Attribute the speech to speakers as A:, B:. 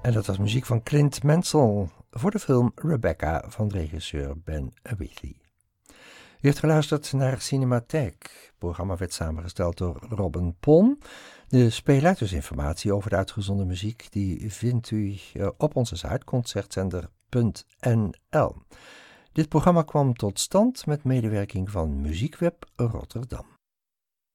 A: En dat was muziek van Clint Mansell voor de film Rebecca van regisseur Ben Wheatley. U heeft geluisterd naar Cinematheek. Het programma werd samengesteld door Robin Pon. De speler, dus informatie over de uitgezonden muziek, die vindt u op onze site concertzender.nl. Dit programma kwam tot stand met medewerking van Muziekweb Rotterdam.